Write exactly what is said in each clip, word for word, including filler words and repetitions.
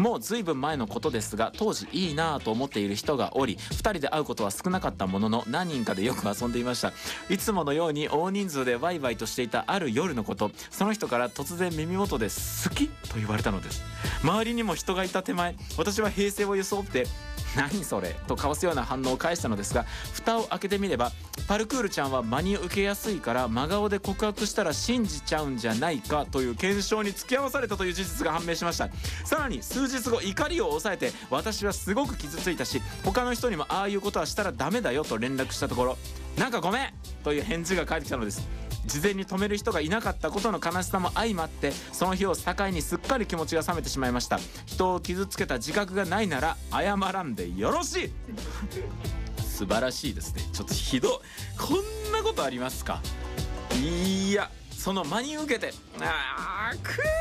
もうずいぶん前のことですが、当時いいなぁと思っている人がおり、ふたりで会うことは少なかったものの、何人かでよく遊んでいました。いつものように大人数でワイワイとしていたある夜のこと、その人から突然耳元で好きと言われたのです。周りにも人がいた手前、私は平静を装って何それとかわすような反応を返したのですが、蓋を開けてみれば、パルクールちゃんは真に受けやすいから真顔で告白したら信じちゃうんじゃないかという検証に付き合わされたという事実が判明しました。さらに数日後、怒りを抑えて、私はすごく傷ついたし、他の人にもああいうことはしたらダメだよと連絡したところ、なんかごめんという返事が返ってきたのです。事前に止める人がいなかったことの悲しさも相まって、その日を境にすっかり気持ちが冷めてしまいました。人を傷つけた自覚がないなら謝らんでよろしい素晴らしいですね。ちょっとひどい、こんなことありますか。いや、その真に受けて、あーくー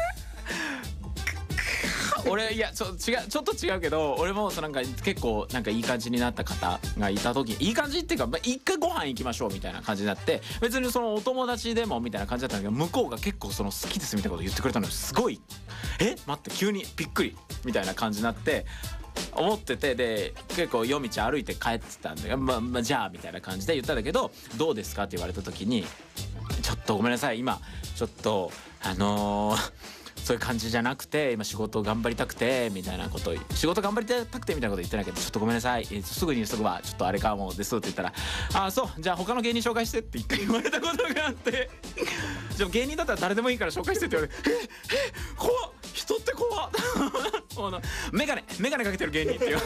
俺、いや、ちょ違うちょっと違うけど、俺もそなんか結構なんかいい感じになった方がいた時、いい感じっていうか、まあ、一回ご飯行きましょうみたいな感じになって、別にそのお友達でもみたいな感じだったんだけど、向こうが結構その好きですみたいなこと言ってくれたのよ。すごい、え待って、急にびっくりみたいな感じになって思ってて、で結構夜道歩いて帰ってたんだよ。まあ、まあ、じゃあみたいな感じで言ったんだけど、どうですかって言われた時に、ちょっとごめんなさい、今ちょっとあのーそういう感じじゃなくて、今仕事頑張りたくてみたいなこと、仕事頑張りたくてみたいなこと言ってないけど、ちょっとごめんなさい、えー、すぐに言うとくわ、ちょっとあれかもですって言ったら、ああそう、じゃあ他の芸人紹介してって一回言われたことがあってじゃあ芸人だったら誰でもいいから紹介してって言われて、ええ怖っ、人って怖っメガネメガネかけてる芸人っていう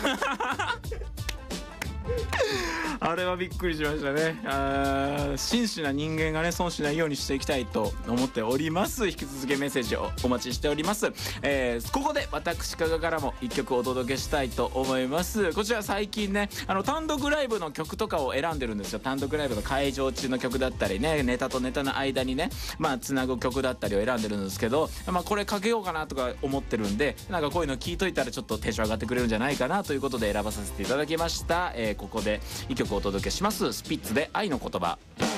あれはびっくりしましたね。あ、真摯な人間がね、損しないようにしていきたいと思っております。引き続きメッセージをお待ちしております。えー、ここで私加賀からも一曲お届けしたいと思います。こちら最近ね、あの単独ライブの曲とかを選んでるんですよ。単独ライブの会場中の曲だったりね、ネタとネタの間にね、まあつなぐ曲だったりを選んでるんですけど、まあこれかけようかなとか思ってるんで、なんかこういうの聞いといたらちょっとテンション上がってくれるんじゃないかなということで選ばさせていただきました。えー、ここで一曲お届けします。スピッツで愛の言葉。